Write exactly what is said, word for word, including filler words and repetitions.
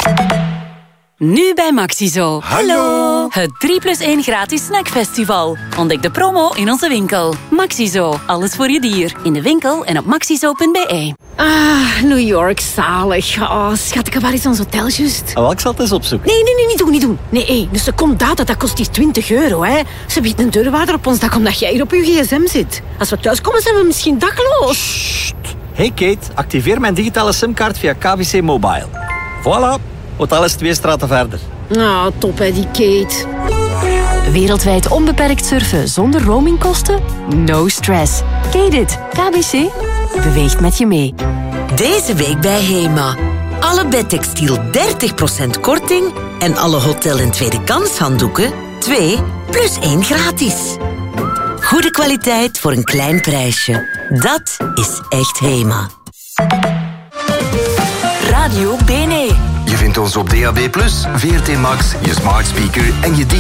Nu bij Maxizo. Hallo. Het drie plus één gratis snackfestival. Ontdek de promo in onze winkel. Maxizo. Alles voor je dier. In de winkel en op maxizo punt b e. Ah, New York, zalig. Oh, schat, ik heb waar is ons hotel juist? Oh, ik zal het eens opzoeken. Nee, nee, nee, niet doen, niet doen. Nee, hey, een seconde data, dat kost hier twintig euro, hè. Ze biedt een deurwaarder op ons dak omdat jij hier op je gsm zit. Als we thuiskomen, zijn we misschien dakloos. Sst. Hey Kate, activeer mijn digitale simkaart via K B C Mobile. Voilà, hotel is twee straten verder. Ah, top, hè, die Kate. Wereldwijd onbeperkt surfen zonder roamingkosten? No stress. Kate it. K B C beweegt met je mee. Deze week bij Hema. Alle bedtextiel dertig procent korting en alle hotel- en tweede kans handdoeken twee plus één gratis. Goede kwaliteit voor een klein prijsje. Dat is echt Hema. Radio B N E. Je vindt ons op D A B plus, V R T Max, je smart speaker en je digitale